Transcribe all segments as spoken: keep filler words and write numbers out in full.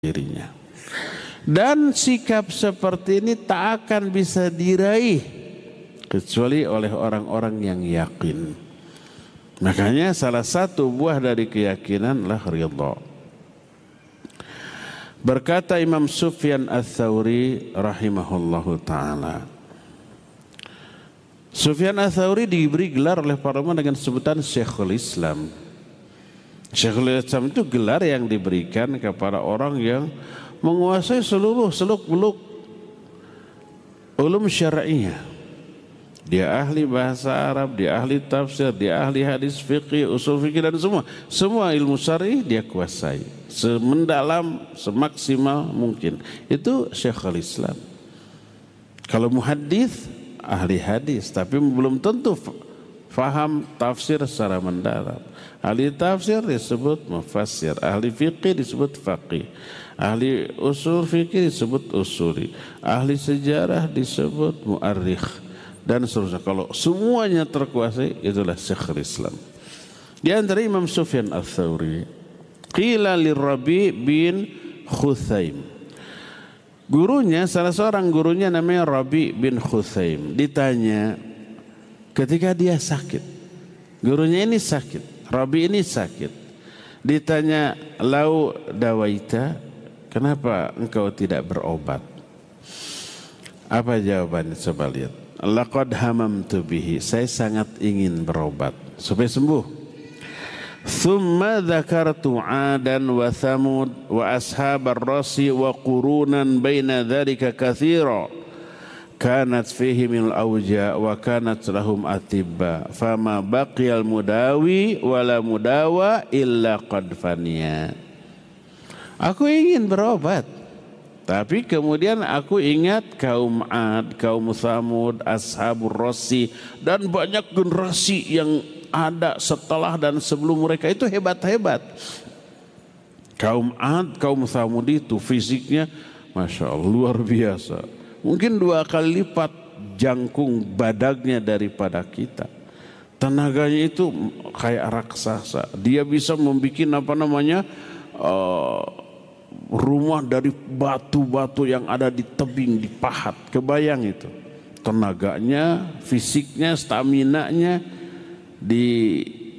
dirinya. Dan sikap seperti ini tak akan bisa diraih kecuali oleh orang-orang yang yakin. Makanya salah satu buah dari keyakinan adalah ridha. Berkata Imam Sufyan Ats-Tsauri rahimahullahu ta'ala, Sufyan Ats-Tsauri diberi gelar oleh para ulama dengan sebutan Syekhul Islam. Syekhul Islam itu gelar yang diberikan kepada orang yang menguasai seluruh seluk-beluk ulum syar'iyah. Dia ahli bahasa Arab, dia ahli tafsir, dia ahli hadis fikih, usul fikih dan semua. Semua ilmu syar'i dia kuasai. Semendalam, semaksimal mungkin. Itu Syekhul Islam. Kalau muhaddits, ahli hadis, tapi belum tentu faham tafsir secara mendalam. Ahli tafsir disebut mufassir, ahli fikih disebut faqih, ahli usul fikih disebut usuli, ahli sejarah disebut mu'arrikh, dan seterusnya. Kalau semuanya terkuasai, itulah Syekhul Islam. Di antara Imam Sufyan Ats-Tsauri, qila lirabi bin Khuthaim, gurunya, salah seorang gurunya namanya Rabi bin Khuthaim, ditanya ketika dia sakit, gurunya ini sakit, Rabi ini sakit, ditanya, lau dawaita, kenapa engkau tidak berobat? Apa jawabannya? Coba lihat. Laqad hamamtu bihi, saya sangat ingin berobat supaya sembuh. Thumma dzakartu 'adan wa thamud wa ashabar rasi wa qurunan baina dzalika katsira kanat fihi minal awja wa kanat lahum atibba fama baqiyal mudawi wala mudawa illa qad faniya. Aku ingin berobat, tapi kemudian aku ingat kaum Ad, kaum Tsamud, ashabur rasi, dan banyak generasi yang ada setelah dan sebelum mereka itu hebat-hebat. Kaum Ad, kaum Tsamud itu fisiknya Masya Allah luar biasa. Mungkin dua kali lipat jangkung badannya daripada kita. Tenaganya itu kayak raksasa. Dia bisa membuat apa namanya uh, rumah dari batu-batu yang ada di tebing, di pahat. Kebayang itu. Tenaganya, fisiknya, staminanya di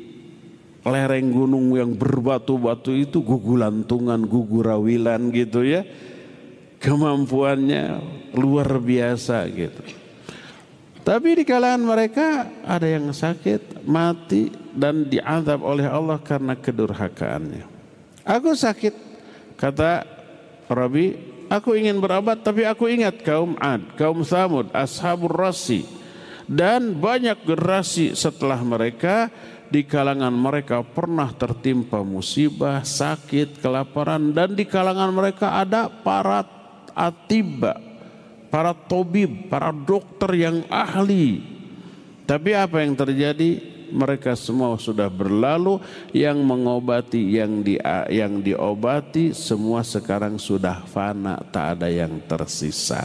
lereng gunung yang berbatu-batu itu gugulantungan, gugurawilan gitu ya. Kemampuannya luar biasa gitu. Tapi di kalangan mereka ada yang sakit, mati dan diazab oleh Allah karena kedurhakaannya. Aku sakit, kata Rabi, aku ingin berobat tapi aku ingat kaum Ad, kaum Tsamud, ashabur rasi, dan banyak generasi setelah mereka. Di kalangan mereka pernah tertimpa musibah, sakit, kelaparan, dan di kalangan mereka ada para atibba, para tabib, para dokter yang ahli. Tapi apa yang terjadi? Mereka semua sudah berlalu. Yang mengobati, yang di, yang diobati semua sekarang sudah fana, tak ada yang tersisa.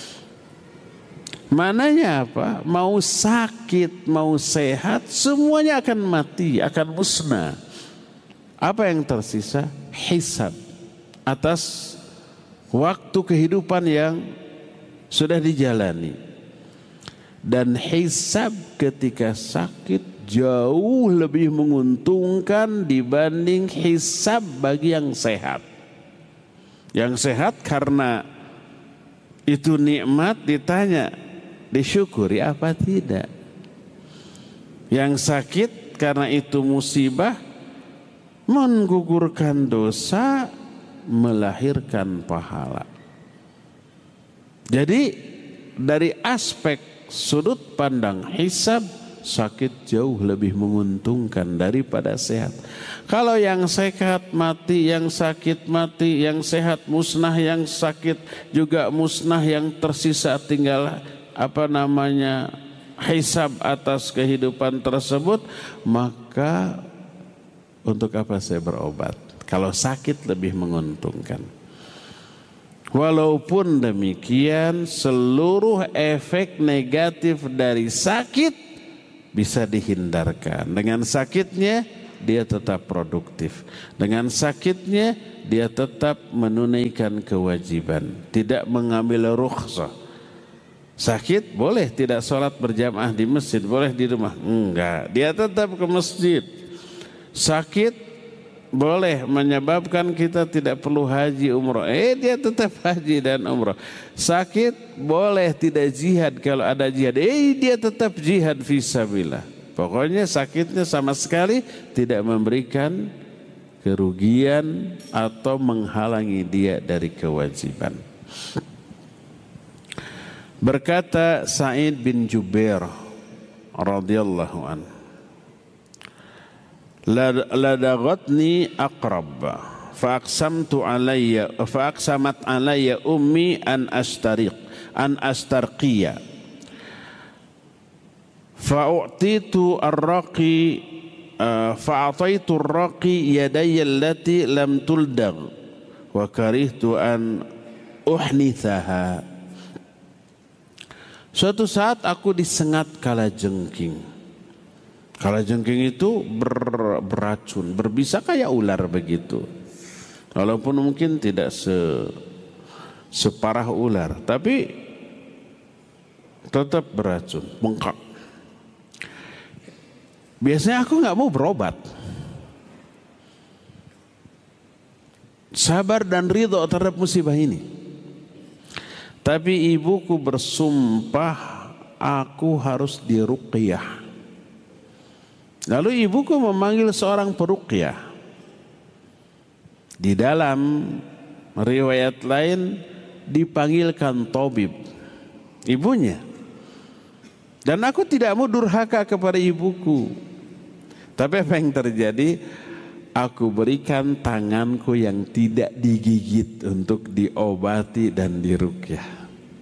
Mananya apa? Mau sakit, mau sehat, semuanya akan mati, akan musnah. Apa yang tersisa? Hisab atas waktu kehidupan yang sudah dijalani. Dan hisab ketika sakit jauh lebih menguntungkan dibanding hisab bagi yang sehat. Yang sehat karena itu nikmat, ditanya disyukuri apa tidak. Yang sakit karena itu musibah, menggugurkan dosa, melahirkan pahala. Jadi dari aspek sudut pandang hisab, sakit jauh lebih menguntungkan daripada sehat. Kalau yang sehat mati, yang sakit mati, yang sehat musnah, yang sakit juga musnah, yang tersisa tinggal apa namanya hisab atas kehidupan tersebut, maka untuk apa saya berobat? Kalau sakit lebih menguntungkan. Walaupun demikian, seluruh efek negatif dari sakit bisa dihindarkan. Dengan sakitnya dia tetap produktif. Dengan sakitnya dia tetap menunaikan kewajiban, tidak mengambil rukhsah. Sakit boleh tidak sholat berjamaah di masjid, boleh di rumah, enggak, dia tetap ke masjid. Sakit boleh menyebabkan kita tidak perlu haji umrah, eh dia tetap haji dan umrah. Sakit boleh tidak jihad, kalau ada jihad, eh dia tetap jihad fisabilillah. Pokoknya sakitnya sama sekali tidak memberikan kerugian atau menghalangi dia dari kewajiban. Berkata Sa'id bin Jubair radhiyallahu anhu, ladaghatni aqrab fa aqsamtu alayya fa aqsamat alayya ummi an astariq an astarqiya fa u'titu ar-raqi fa ataitu ar-raqi yadayya allati lam tuldagh wa karihtu an uhnithaha. Suatu saat aku disengat kalajengking. Kalajengking itu ber, beracun, berbisa kayak ular begitu. Walaupun mungkin tidak se, separah ular, tapi tetap beracun, bengkak. Biasanya aku nggak mau berobat. Sabar dan ridho terhadap musibah ini. Tapi ibuku bersumpah aku harus diruqyah. Lalu ibuku memanggil seorang peruqyah. Di dalam riwayat lain dipanggilkan tabib, ibunya. Dan aku tidak mau durhaka kepada ibuku. Tapi apa yang terjadi? Aku berikan tanganku yang tidak digigit untuk diobati dan diruqyah.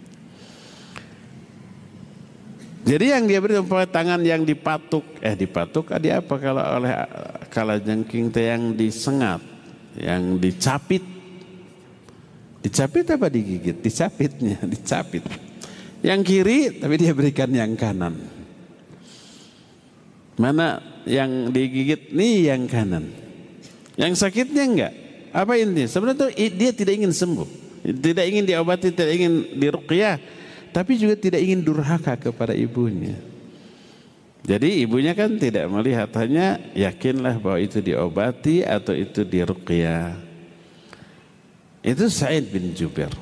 Jadi yang dia beri tangan yang dipatuk, eh dipatuk ada apa kalau oleh kalajengking yang disengat, yang dicapit. Dicapit apa digigit? Dicapitnya, dicapit. Yang kiri tapi dia berikan yang kanan. Mana yang digigit? Nih yang kanan. Yang sakitnya enggak. Apa intinya? Sebenarnya dia tidak ingin sembuh, tidak ingin diobati, tidak ingin diruqyah, tapi juga tidak ingin durhaka kepada ibunya. Jadi ibunya kan tidak melihat, hanya yakinlah bahwa itu diobati atau itu diruqyah. Itu Sa'id bin Jubair.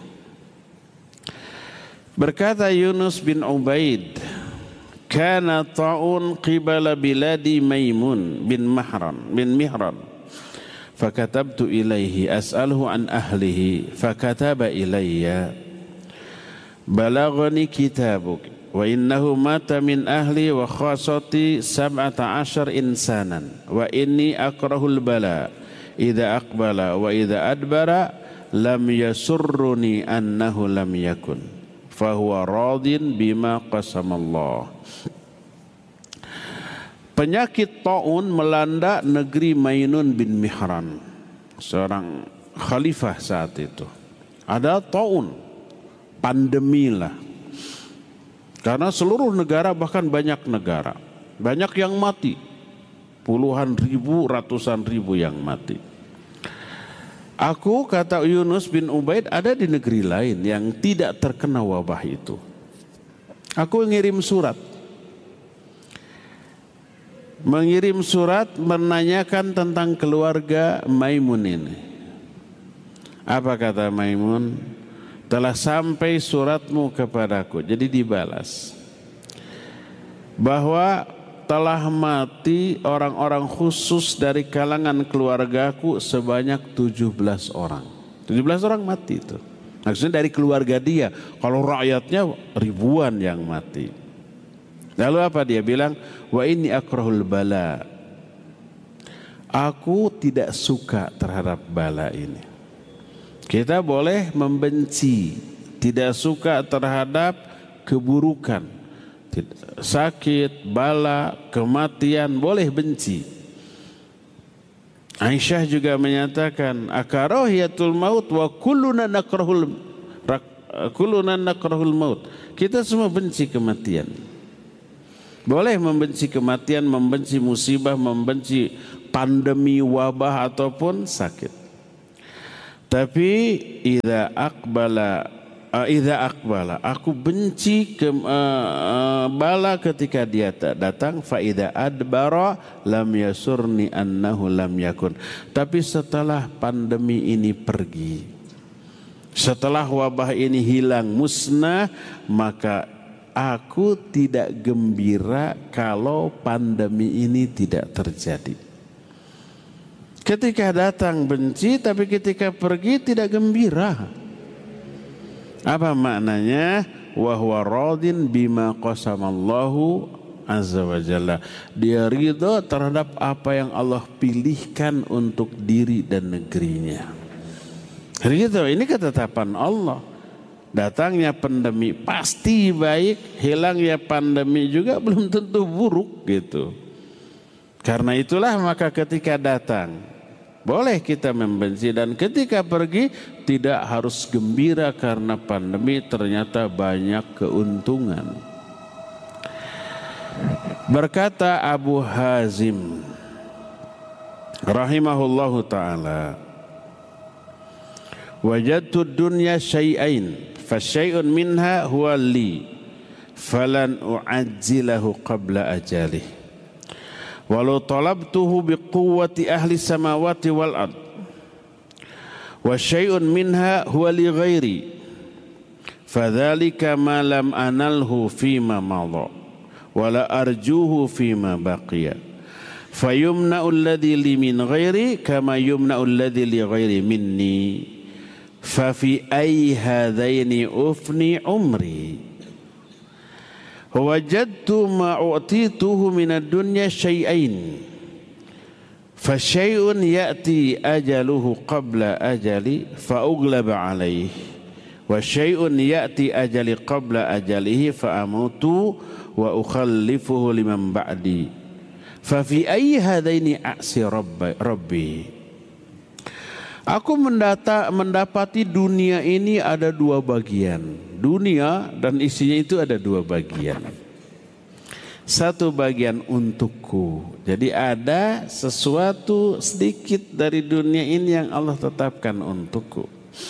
Berkata Yunus bin Ubaid, kana ta'un qibala biladi Maimun bin Mahran bin Mihran. Fakatabtu ilaihi as'aluhu an ahlihi fakataba ilayya balaghani kitabuk wa innahu mata min ahli wa khasati sab'ata ashar insanan wa inni akrahul bala idza aqbala wa idza adbara lam yasurruni annahu lam yakun fahuwa radin bima qasamallah. Penyakit taun melanda negeri Mainun bin Mihran, seorang khalifah saat itu. Ada taun, pandemi lah. Karena seluruh negara, bahkan banyak negara, banyak yang mati. Puluhan ribu, ratusan ribu yang mati. Aku, kata Yunus bin Ubaid, ada di negeri lain yang tidak terkena wabah itu. Aku ngirim surat. Mengirim surat menanyakan tentang keluarga Maimun ini. Apa kata Maimun? Telah sampai suratmu kepadaku. Jadi dibalas bahwa telah mati orang-orang khusus dari kalangan keluargaku sebanyak tujuh belas orang. tujuh belas orang mati itu. Maksudnya dari keluarga dia. Kalau rakyatnya ribuan yang mati. Lalu apa dia bilang? Wa inni akrahul bala. Aku tidak suka terhadap bala ini. Kita boleh membenci, tidak suka terhadap keburukan, sakit, bala, kematian, boleh benci. Aisyah juga menyatakan akarahiyatul maut wa kulluna nakrahul kulluna nakrahul maut. Kita semua benci kematian. Boleh membenci kematian, membenci musibah, membenci pandemi, wabah ataupun sakit. Tapi idza aqbala uh, idza aqbala aku benci ke, uh, uh, bala ketika dia datang, fa idza adbara lam yasurni annahu lam yakun. Tapi setelah pandemi ini pergi, setelah wabah ini hilang musnah, maka aku tidak gembira kalau pandemi ini tidak terjadi. Ketika datang benci, tapi ketika pergi tidak gembira. Apa maknanya? Wa huwa radin bima qasamallahu azza wa jalla. Dia ridha terhadap apa yang Allah pilihkan untuk diri dan negerinya. Ridha ini ketetapan Allah. Datangnya pandemi pasti baik, hilangnya pandemi juga belum tentu buruk gitu. Karena itulah maka ketika datang boleh kita membenci, dan ketika pergi tidak harus gembira karena pandemi ternyata banyak keuntungan. Berkata Abu Hazim rahimahullahu ta'ala, wajadtu dunya syai'ain fasyai'un minha huwa li falan u'ajjilahu qabla ajalih walau talabtuhu biquwwati ahli samawati wal ard wa syai'un minha huwa li ghairi fadzalika ma lam analhu fima madha wala arjuhu fima baqiya fayumna'u alladhi li min ghairi kama yumna'u alladhi li ghairi minni fa fi ayyi hadaini ufni umri wajadtu ma u'tituhu minad dunya syai'ain fa syai'un ya'ti ajaluhu qabla ajali fa uglaba alaih wa syai'un ya'ti ajali qabla ajalihi fa amutu wa ukhallifuhu liman ba'di fa fi ayyi hadaini a'si rabbi. Aku mendata, mendapati dunia ini ada dua bagian. Dunia dan isinya itu ada dua bagian. Satu bagian untukku. Jadi ada sesuatu sedikit dari dunia ini yang Allah tetapkan untukku.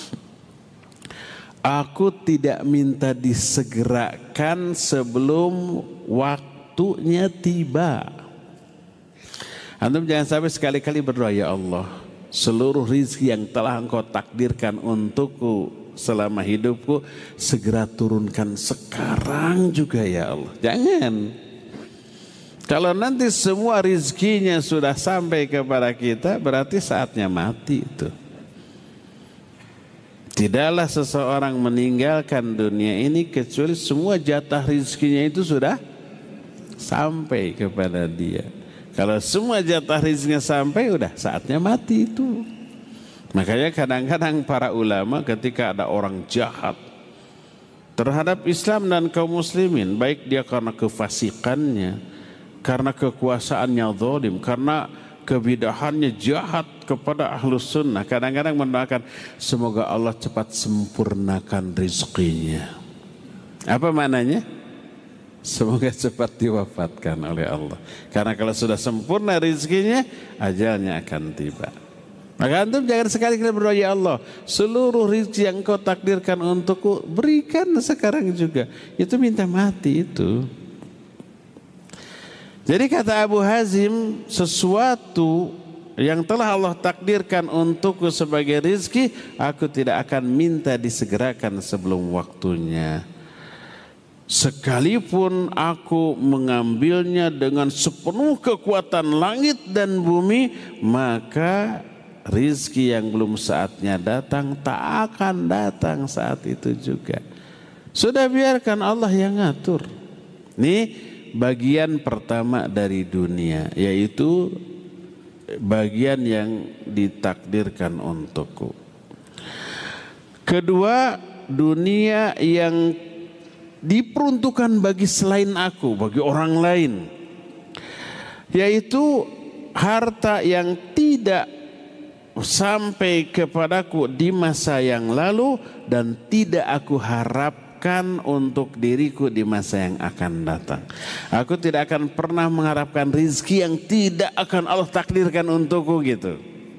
Aku tidak minta disegerakan sebelum waktunya tiba. Antum jangan sampai sekali-kali berdoa, ya Allah, seluruh rizki yang telah Engkau takdirkan untukku selama hidupku segera turunkan sekarang juga ya Allah. Jangan. Kalau nanti semua rizkinya sudah sampai kepada kita, berarti saatnya mati itu. Tidaklah seseorang meninggalkan dunia ini kecuali semua jatah rizkinya itu sudah sampai kepada dia. Kalau semua jatah rizkinya sampai, udah saatnya mati itu. Makanya kadang-kadang para ulama ketika ada orang jahat terhadap Islam dan kaum muslimin, baik dia karena kefasikannya, karena kekuasaannya zalim, karena kebidahannya jahat kepada ahlus sunnah, kadang-kadang mendoakan semoga Allah cepat sempurnakan rizkinya. Apa maknanya? Semoga cepat diwafatkan oleh Allah. Karena kalau sudah sempurna rizkinya, ajalnya akan tiba. Maka antum jangan sekali-kali berdoa, ya Allah, seluruh rizki yang Kau takdirkan untukku berikan sekarang juga. Itu minta mati itu. Jadi kata Abu Hazim, sesuatu yang telah Allah takdirkan untukku sebagai rizki, aku tidak akan minta disegerakan sebelum waktunya. Sekalipun aku mengambilnya dengan sepenuh kekuatan langit dan bumi, maka rizki yang belum saatnya datang tak akan datang saat itu juga. Sudah biarkan Allah yang ngatur. Ini bagian pertama dari dunia, yaitu bagian yang ditakdirkan untukku. Kedua, dunia yang diperuntukkan bagi selain aku, bagi orang lain, yaitu harta yang tidak sampai kepadaku di masa yang lalu dan tidak aku harapkan harapkan untuk diriku di masa yang akan datang. Aku tidak akan pernah mengharapkan rizki yang tidak akan Allah takdirkan untukku gitu.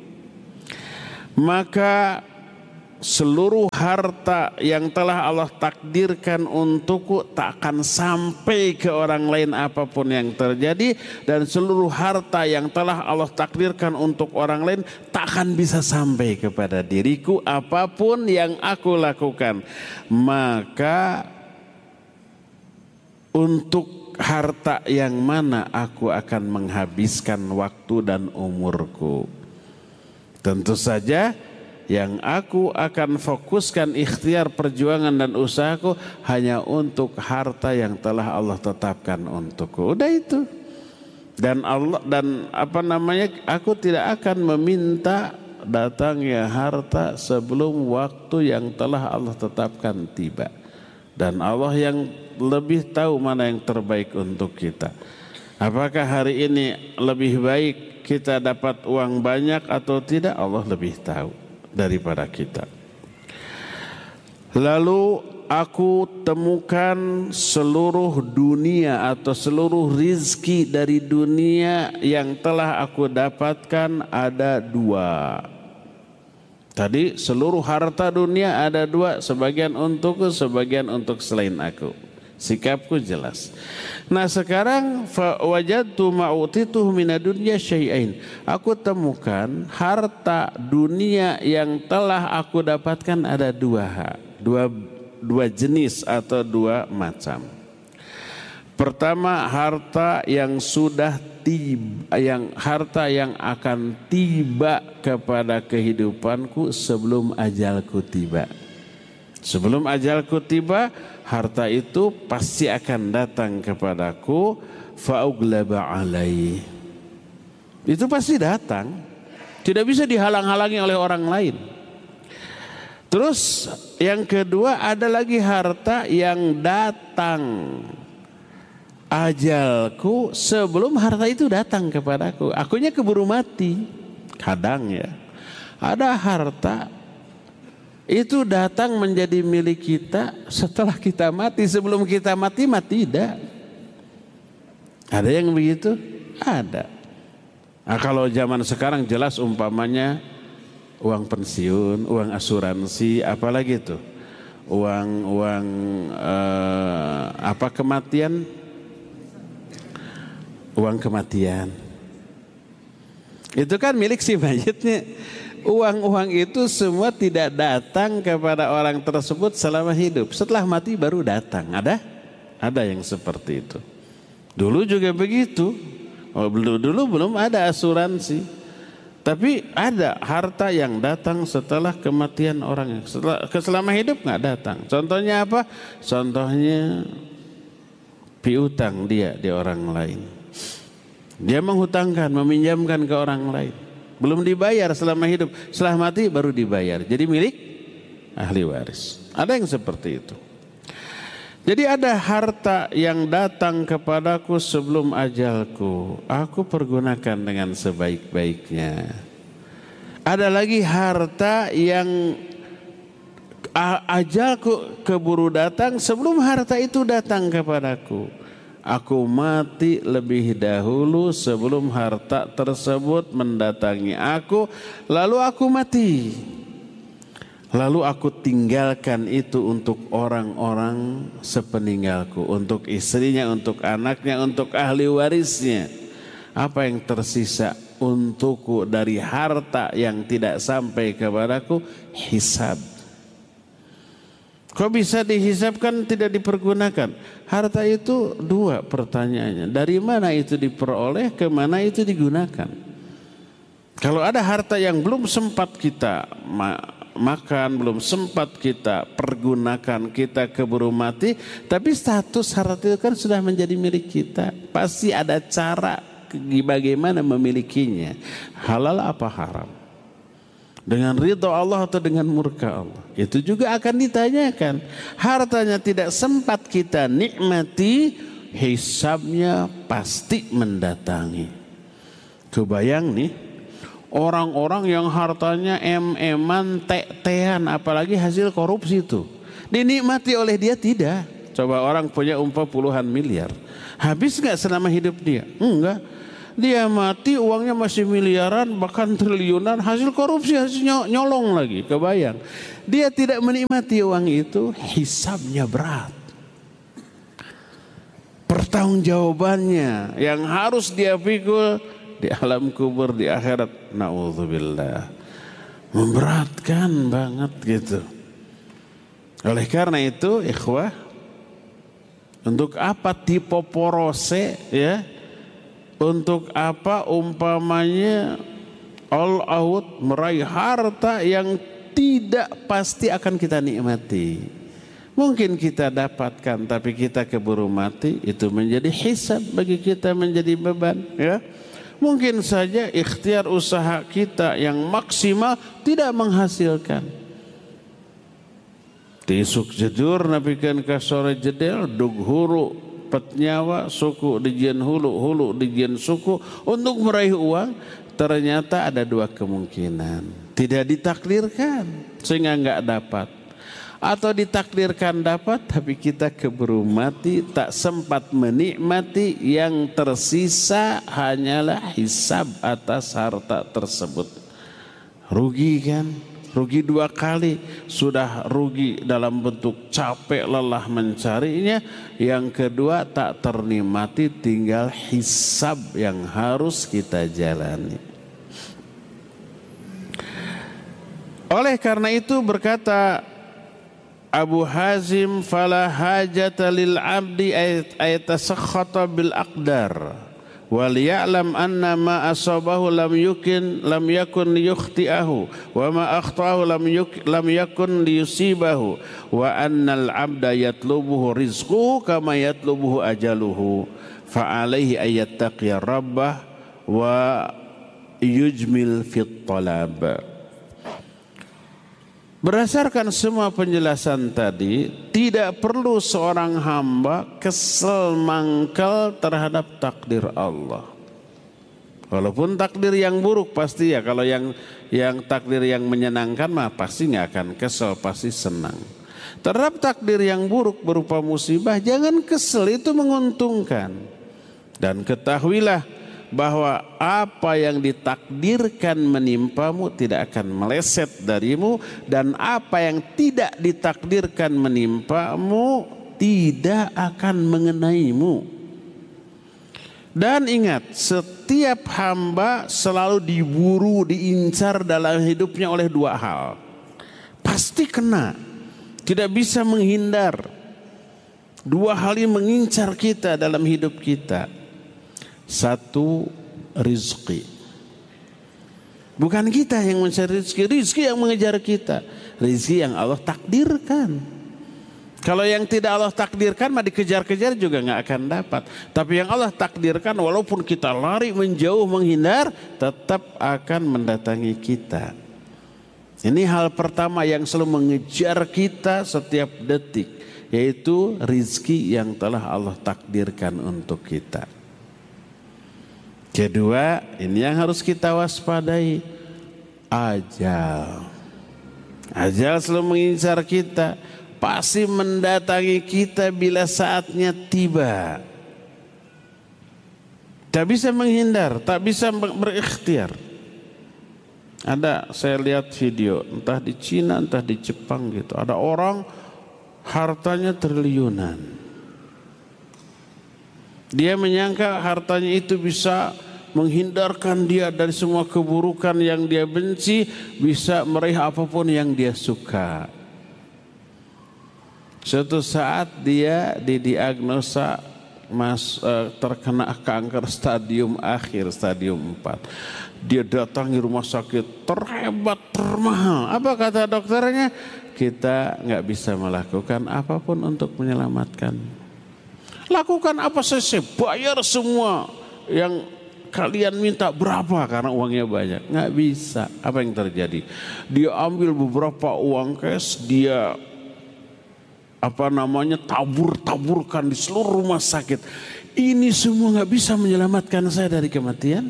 Maka seluruh harta yang telah Allah takdirkan untukku tak akan sampai ke orang lain apapun yang terjadi, dan seluruh harta yang telah Allah takdirkan untuk orang lain tak akan bisa sampai kepada diriku apapun yang aku lakukan. Maka untuk harta yang mana aku akan menghabiskan waktu dan umurku? Tentu saja yang aku akan fokuskan ikhtiar perjuangan dan usahaku hanya untuk harta yang telah Allah tetapkan untukku. Udah itu. Dan Allah dan apa namanya, aku tidak akan meminta datangnya harta sebelum waktu yang telah Allah tetapkan tiba. Dan Allah yang lebih tahu mana yang terbaik untuk kita. Apakah hari ini lebih baik kita dapat uang banyak atau tidak? Allah lebih tahu daripada kita. Lalu aku temukan seluruh dunia atau seluruh rizki dari dunia yang telah aku dapatkan ada dua. Tadi seluruh harta dunia ada dua, sebagian untukku, sebagian untuk selain aku. Sikapku jelas. Nah sekarang fa wajadtu ma'utituhu minadunya syai'ain. Aku temukan harta dunia yang telah aku dapatkan ada dua, dua, dua jenis atau dua macam. Pertama, harta yang sudah tiba, yang harta yang akan tiba kepada kehidupanku sebelum ajalku tiba. Sebelum ajalku tiba, harta itu pasti akan datang kepadaku, fa'uglaba alaih. Itu pasti datang, tidak bisa dihalang-halangi oleh orang lain. Terus yang kedua, ada lagi harta yang datang ajalku sebelum harta itu datang kepadaku. Akunya keburu mati. Kadang ya, ada harta itu datang menjadi milik kita setelah kita mati. Sebelum kita mati, mati tidak. Ada yang begitu? Ada. Nah, kalau zaman sekarang jelas umpamanya uang pensiun, uang asuransi, apalagi itu, uang uang eh, apa kematian, uang kematian. Itu kan milik si mayitnya. Uang-uang itu semua tidak datang kepada orang tersebut selama hidup. Setelah mati baru datang. Ada? Ada yang seperti itu. Dulu juga begitu. Oh, dulu, dulu belum ada asuransi. Tapi ada harta yang datang setelah kematian orang. Setelah, selama hidup nggak datang. Contohnya apa? Contohnya piutang dia di orang lain. Dia menghutangkan, meminjamkan ke orang lain. Belum dibayar selama hidup, setelah mati baru dibayar. Jadi milik ahli waris. Ada yang seperti itu. Jadi ada harta yang datang kepadaku sebelum ajalku, aku pergunakan dengan sebaik-baiknya. Ada lagi harta yang ajalku keburu datang sebelum harta itu datang kepadaku. Aku mati lebih dahulu sebelum harta tersebut mendatangi aku, lalu aku mati. Lalu aku tinggalkan itu untuk orang-orang sepeninggalku, untuk istrinya, untuk anaknya, untuk ahli warisnya. Apa yang tersisa untukku dari harta yang tidak sampai kepadaku? Hisab. Kok bisa dihisabkan tidak dipergunakan? Harta itu dua pertanyaannya. Dari mana itu diperoleh, ke mana itu digunakan? Kalau ada harta yang belum sempat kita ma makan, belum sempat kita pergunakan, kita keburu mati, tapi status harta itu kan sudah menjadi milik kita. Pasti ada cara bagaimana memilikinya. Halal apa haram? Dengan ridha Allah atau dengan murka Allah? Itu juga akan ditanyakan. Hartanya tidak sempat kita nikmati, hisabnya pasti mendatangi. Kebayang nih, orang-orang yang hartanya em-eman, te-tean, apalagi hasil korupsi itu. Dinikmati oleh dia tidak. Coba orang punya umpah puluhan miliar, habis nggak selama hidup dia? Enggak. Dia mati uangnya masih miliaran bahkan triliunan, hasil korupsi, hasil nyolong lagi. Kebayang. Dia tidak menikmati uang itu, hisabnya berat. Pertanggungjawabannya yang harus dia pikul di alam kubur, di akhirat, naudzubillah, memberatkan banget gitu. Oleh karena itu ikhwah, untuk apa tipe porose ya? Untuk apa umpamanya all out meraih harta yang tidak pasti akan kita nikmati. Mungkin kita dapatkan tapi kita keburu mati, itu menjadi hisab bagi kita, menjadi beban ya. Mungkin saja ikhtiar usaha kita yang maksimal tidak menghasilkan. Tisuk jejur napikan ka sore jedel dug hulu petnyawa suku dijian hulu hulu dijian suku untuk meraih uang. Ternyata ada dua kemungkinan, tidak ditakdirkan sehingga nggak dapat, atau ditakdirkan dapat tapi kita keburu mati, tak sempat menikmati, yang tersisa hanyalah hisab atas harta tersebut. Rugi kan? Rugi dua kali. Sudah rugi dalam bentuk capek lelah mencarinya. Yang kedua tak ternikmati, tinggal hisab yang harus kita jalani. Oleh karena itu berkata Abu Hazim, fala hajata lil abdi ayatasakhata bil aqdar wal ya'lam anna ma asabahu lam yukin lam yakun yukhti'ahu wa ma akhta'ahu lam yuk, lam yakun liyusibahu wa annal abda yatlubuhu rizquhu kama yatlubuhu ajaluhu fa alaihi ayattaqiya rabbah wa yujmil fit talab. Berdasarkan semua penjelasan tadi, tidak perlu seorang hamba kesel mangkal terhadap takdir Allah. Walaupun takdir yang buruk pasti ya, kalau yang yang takdir yang menyenangkan mah pasti nggak akan kesel, pasti senang. Terhadap takdir yang buruk berupa musibah, jangan kesel, itu menguntungkan. Dan ketahuilah bahwa apa yang ditakdirkan menimpamu tidak akan meleset darimu, dan apa yang tidak ditakdirkan menimpamu tidak akan mengenaimu. Dan ingat, setiap hamba selalu diburu, diincar dalam hidupnya oleh dua hal. Pasti kena, tidak bisa menghindar. Dua hal ini mengincar kita dalam hidup kita. Satu, rizki. Bukan kita yang mencari rizki, rizki yang mengejar kita. Rizki yang Allah takdirkan. Kalau yang tidak Allah takdirkan mah dikejar-kejar juga nggak akan dapat. Tapi yang Allah takdirkan, walaupun kita lari menjauh menghindar, tetap akan mendatangi kita. Ini hal pertama yang selalu mengejar kita setiap detik, yaitu rizki yang telah Allah takdirkan untuk kita. Kedua, ini yang harus kita waspadai, ajal. Ajal selalu mengincar kita, pasti mendatangi kita bila saatnya tiba. Tak bisa menghindar, tak bisa berikhtiar. Ada, saya lihat video, entah di Cina, entah di Jepang gitu. Ada orang hartanya triliunan. Dia menyangka hartanya itu bisa menghindarkan dia dari semua keburukan yang dia benci, bisa meraih apapun yang dia suka. Suatu saat dia didiagnosa mas, uh, terkena kanker stadium akhir, stadium empat. Dia datangi rumah sakit terhebat, termahal. Apa kata dokternya? Kita nggak bisa melakukan apapun untuk menyelamatkan. Lakukan apa saja, bayar semua yang kalian minta, berapa, karena uangnya banyak. Nggak bisa. Apa yang terjadi? Dia ambil beberapa uang cash, dia apa namanya tabur-taburkan di seluruh rumah sakit. Ini semua nggak bisa menyelamatkan saya dari kematian.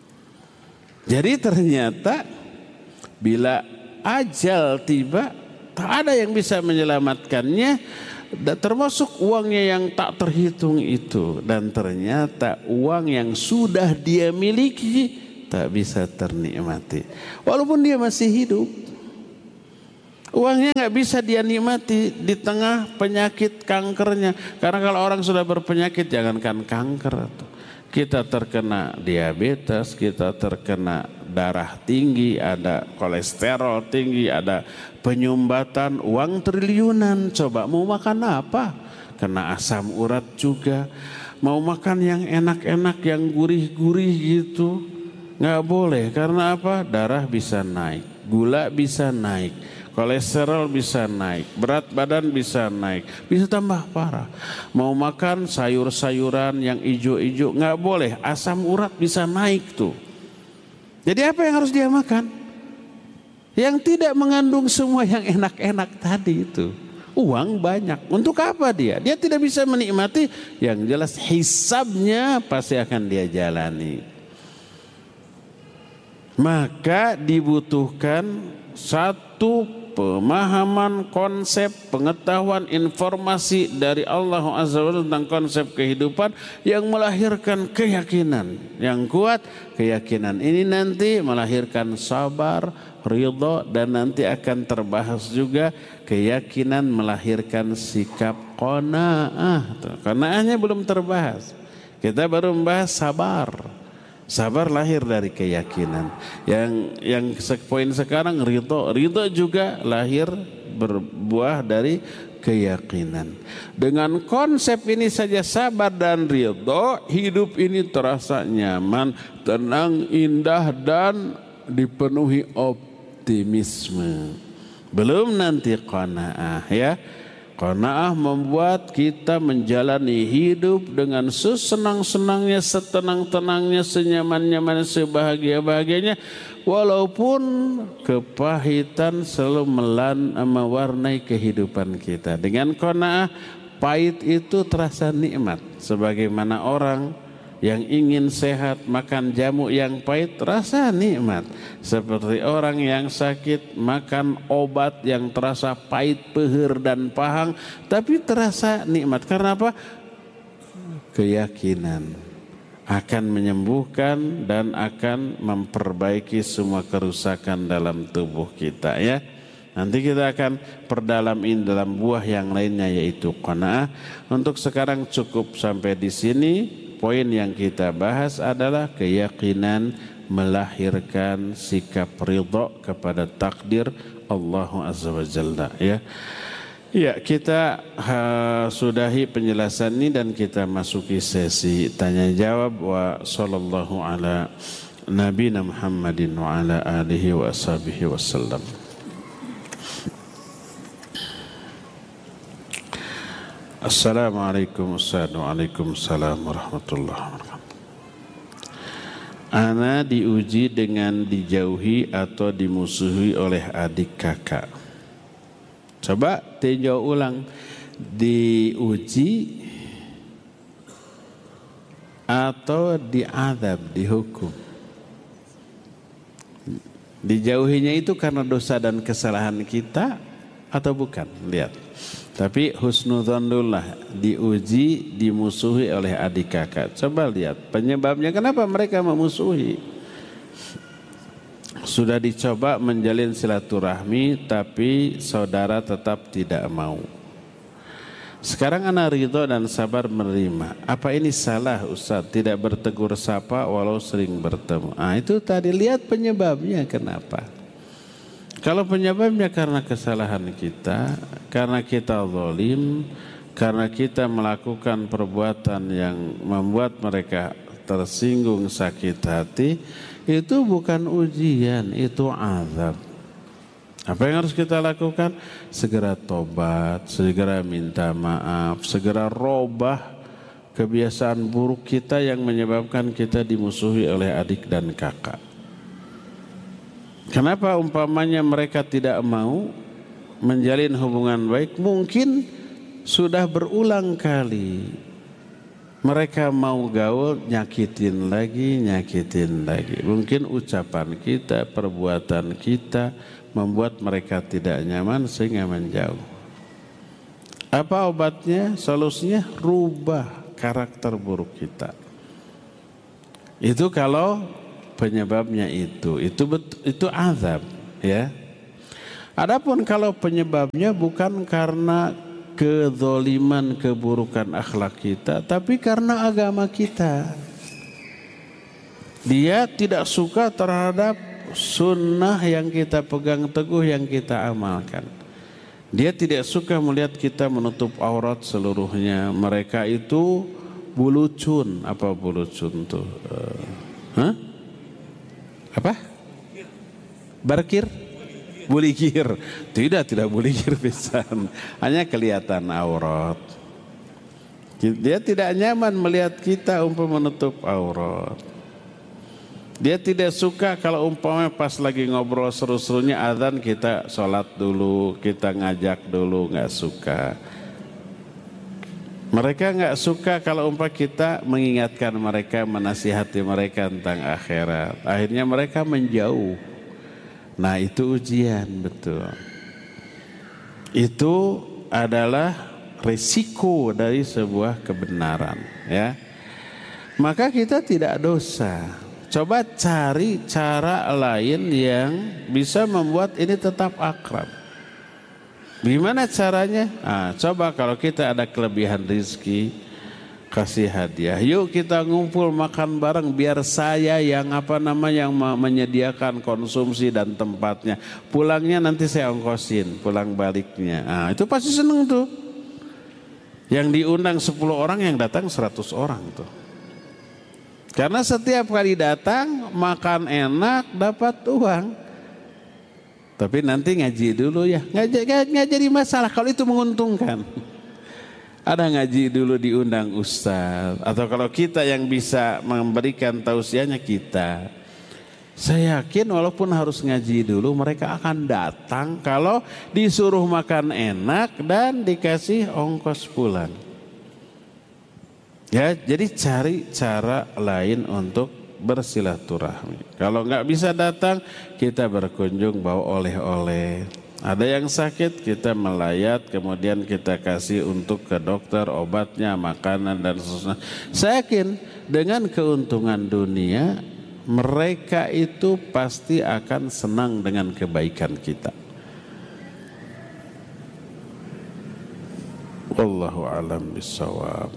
Jadi ternyata bila ajal tiba, Tak ada yang bisa menyelamatkannya, termasuk uangnya yang tak terhitung itu. Dan ternyata uang yang sudah dia miliki tak bisa ternikmati walaupun dia masih hidup. Uangnya nggak bisa dia nikmati di tengah penyakit kankernya. Karena kalau orang sudah berpenyakit, jangankan kanker, kita terkena diabetes, kita terkena darah tinggi, ada kolesterol tinggi, ada penyumbatan, uang triliunan. Coba mau makan apa? Kena asam urat juga. Mau makan yang enak-enak, yang gurih-gurih gitu, nggak boleh. Karena apa? Darah bisa naik, gula bisa naik, kolesterol bisa naik, berat badan bisa naik, bisa tambah parah. Mau makan sayur-sayuran yang ijo-ijo nggak boleh, asam urat bisa naik tuh. Jadi apa yang harus dia makan? Yang tidak mengandung semua yang enak-enak tadi itu. Uang banyak. Untuk apa dia? Dia tidak bisa menikmati. Yang jelas hisabnya pasti akan dia jalani. Maka dibutuhkan satu pemahaman, konsep, pengetahuan, informasi dari Allah Azza wa Jalla tentang konsep kehidupan yang melahirkan keyakinan yang kuat. Keyakinan ini nanti melahirkan sabar, ridha, dan nanti akan terbahas juga keyakinan melahirkan sikap qanaah. Qanaahnya belum terbahas. Kita baru membahas sabar. Sabar lahir dari keyakinan. Yang yang poin sekarang ridho. Ridho juga lahir berbuah dari keyakinan. Dengan konsep ini saja, sabar dan ridho, hidup ini terasa nyaman, tenang, indah, dan dipenuhi optimisme. Belum nanti qanaah ya. Qanaah membuat kita menjalani hidup dengan sesenang-senangnya, setenang-tenangnya, senyaman-nyamannya, sebahagia-bahagianya, walaupun kepahitan selalu melan mewarnai kehidupan kita. Dengan qanaah, pahit itu terasa nikmat. Sebagaimana orang yang ingin sehat makan jamu yang pahit terasa nikmat. Seperti orang yang sakit makan obat yang terasa pahit, peher dan pahang, tapi terasa nikmat. Karena apa? Keyakinan akan menyembuhkan dan akan memperbaiki semua kerusakan dalam tubuh kita ya. Nanti kita akan perdalam ini dalam buah yang lainnya yaitu qanaah. Untuk sekarang cukup sampai di sini. Poin yang kita bahas adalah keyakinan melahirkan sikap ridha kepada takdir Allah Azza wa Jalla ya. Ya, kita uh, sudahi penjelasan ini dan kita masuki sesi tanya jawab. Wa sallallahu ala nabiyina Muhammadin wa ala alihi wa ashabihi wasallam. Assalamualaikum Waalaikumsalam warahmatullahi wabarakatuh. Ana diuji dengan dijauhi atau dimusuhi oleh adik kakak. Coba tinjau ulang. Diuji atau diazab, dihukum. Dijauhinya itu karena dosa dan kesalahan kita atau bukan? Lihat. Tapi husnudzonullah, diuji, dimusuhi oleh adik kakak. Coba lihat penyebabnya, kenapa mereka memusuhi. Sudah dicoba menjalin silaturahmi, tapi saudara tetap tidak mau. Sekarang ana ridho dan sabar menerima. Apa ini salah Ustaz? Tidak bertegur sapa walau sering bertemu. Ah, itu tadi, lihat penyebabnya kenapa. Kalau penyebabnya karena kesalahan kita, karena kita zalim, karena kita melakukan perbuatan yang membuat mereka tersinggung, sakit hati, itu bukan ujian, itu azab. Apa yang harus kita lakukan? Segera tobat, segera minta maaf, segera robah kebiasaan buruk kita yang menyebabkan kita dimusuhi oleh adik dan kakak. Kenapa umpamanya mereka tidak mau menjalin hubungan baik? Mungkin sudah berulang kali Mereka mau gaul, nyakitin lagi, nyakitin lagi. Mungkin ucapan kita, perbuatan kita membuat mereka tidak nyaman sehingga menjauh. Apa obatnya? Solusinya rubah karakter buruk kita. Itu kalau penyebabnya itu, itu betul, itu azab, ya. Adapun kalau penyebabnya bukan karena kezoliman, keburukan akhlak kita, tapi karena agama kita. Dia tidak suka terhadap sunnah yang kita pegang teguh, yang kita amalkan. Dia tidak suka melihat kita menutup aurat seluruhnya. Mereka itu bulucun. Apa bulucun tuh? Uh, huh? Apa? Barkir? Buligir. Tidak, tidak buligir pisan. Hanya kelihatan aurat. Dia tidak nyaman melihat kita umpama menutup aurat. Dia tidak suka kalau umpama pas lagi ngobrol seru-serunya azan kita sholat dulu, kita ngajak dulu, nggak suka. Mereka nggak suka kalau umpama kita mengingatkan mereka, menasihati mereka tentang akhirat. Akhirnya mereka menjauh. Nah itu ujian, betul. Itu adalah risiko dari sebuah kebenaran, ya. Maka kita tidak dosa. Coba cari cara lain yang bisa membuat ini tetap akrab. Gimana caranya? Nah, coba kalau kita ada kelebihan rezeki, kasih hadiah. Yuk kita ngumpul makan bareng biar saya yang apa namanya yang menyediakan konsumsi dan tempatnya. Pulangnya nanti saya ongkosin, pulang baliknya. Nah, itu pasti seneng tuh. Yang diundang sepuluh orang, yang datang seratus orang tuh. Karena setiap kali datang makan enak dapat uang. Tapi nanti ngaji dulu ya. Nggak jadi masalah kalau itu menguntungkan. Ada ngaji dulu diundang ustaz. Atau kalau kita yang bisa memberikan tausiahnya kita. Saya yakin walaupun harus ngaji dulu mereka akan datang kalau disuruh makan enak dan dikasih ongkos pulang. Ya, jadi cari cara lain untuk bersilaturahmi. Kalau nggak bisa datang, kita berkunjung bawa oleh-oleh. Ada yang sakit, kita melayat, kemudian kita kasih untuk ke dokter obatnya, makanan dan seterusnya. Saya yakin dengan keuntungan dunia, mereka itu pasti akan senang dengan kebaikan kita. Wallahu a'lam bishawab.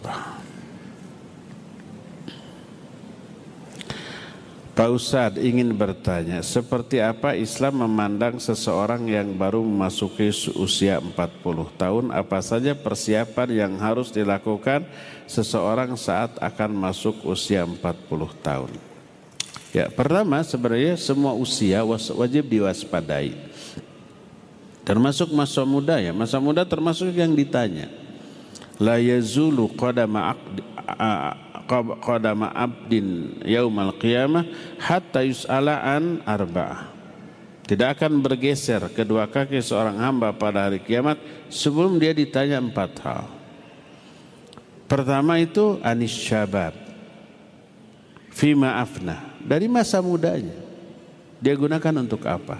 Pak Ustadz ingin bertanya, seperti apa Islam memandang seseorang yang baru memasuki usia empat puluh tahun? Apa saja persiapan yang harus dilakukan seseorang saat akan masuk usia empat puluh tahun? Ya, pertama sebenarnya semua usia wajib diwaspadai. Termasuk masa muda ya, masa muda termasuk yang ditanya. La yazulu qadama aqdi qadama abdin yaumal qiyamah hatta yus'ala an arba'ah. Tidak akan bergeser kedua kaki seorang hamba pada hari kiamat sebelum dia ditanya empat hal. Pertama itu anis syabab fima afna, dari masa mudanya dia gunakan untuk apa?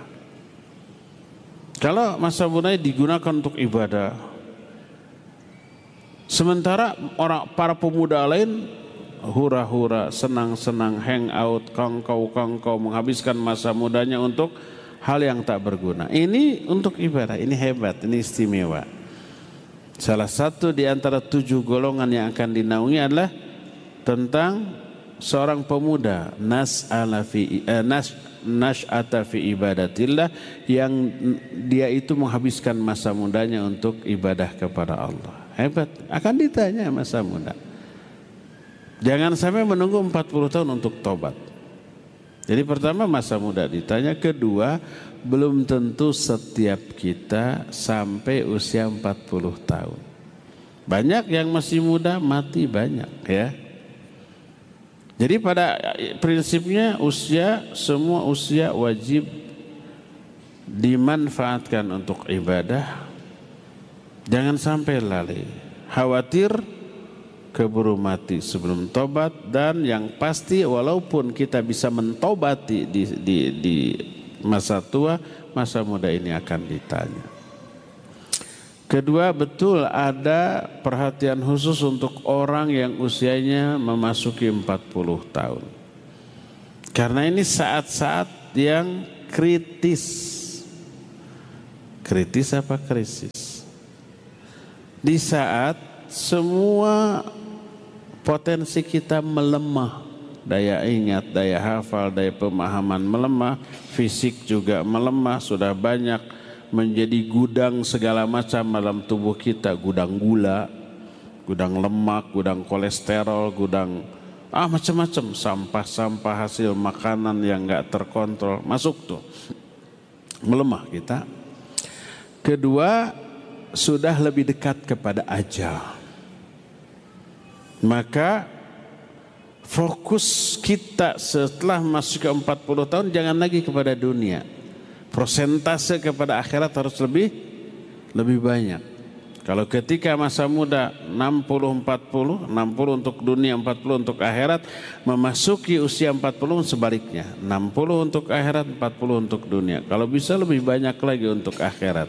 Kalau masa mudanya digunakan untuk ibadah, sementara orang para pemuda lain hura-hura, senang-senang, hangout, kongkow-kongkow, menghabiskan masa mudanya untuk hal yang tak berguna. Ini untuk ibadah, ini hebat, ini istimewa. Salah satu di antara tujuh golongan yang akan dinaungi adalah tentang seorang pemuda nas'ala fi eh, nas nash'ata fi ibadatillah, yang dia itu menghabiskan masa mudanya untuk ibadah kepada Allah. Hebat, akan ditanya masa muda. Jangan sampai menunggu empat puluh tahun untuk tobat. Jadi pertama masa muda ditanya. Kedua, belum tentu setiap kita sampai usia empat puluh tahun. Banyak yang masih muda mati banyak ya. Jadi pada prinsipnya usia, semua usia wajib dimanfaatkan untuk ibadah. Jangan sampai lalai. Khawatir keburu mati sebelum tobat. Dan yang pasti walaupun kita bisa mentobati di, di, di masa tua, masa muda ini akan ditanya. Kedua, betul ada perhatian khusus untuk orang yang usianya memasuki empat puluh tahun. Karena ini saat-saat yang kritis. Kritis apa krisis? Di saat semua potensi kita melemah. Daya ingat, daya hafal, daya pemahaman melemah. Fisik juga melemah, sudah banyak menjadi gudang segala macam dalam tubuh kita. Gudang gula, gudang lemak, gudang kolesterol, gudang ah macam-macam. Sampah-sampah hasil makanan yang gak terkontrol masuk tuh. Melemah kita. Kedua, sudah lebih dekat kepada ajal. Maka fokus kita setelah masuk ke empat puluh tahun jangan lagi kepada dunia. Prosentase kepada akhirat harus lebih lebih banyak. Kalau ketika masa muda enam puluh empat puluh, enam puluh untuk dunia, empat puluh untuk akhirat, memasuki usia empat puluh sebaliknya, enam puluh untuk akhirat, empat puluh untuk dunia. Kalau bisa lebih banyak lagi untuk akhirat.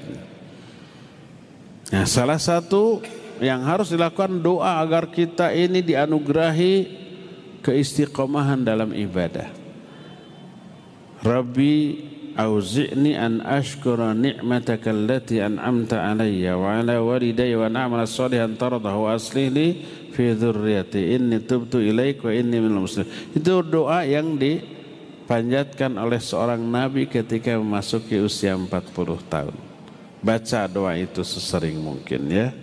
Nah, salah satu yang harus dilakukan doa agar kita ini dianugerahi keistiqomahan dalam ibadah. Rabbi auzi'ni an ashkura ni'mataka allati an'amta alayya wa ala walidayya wa na'mala salihan tardahu wa aslih li fi dzurriyyati inni tubtu ilaik wa inni minal muslimin. Itu doa yang dipanjatkan oleh seorang nabi ketika memasuki usia empat puluh tahun. Baca doa itu sesering mungkin ya.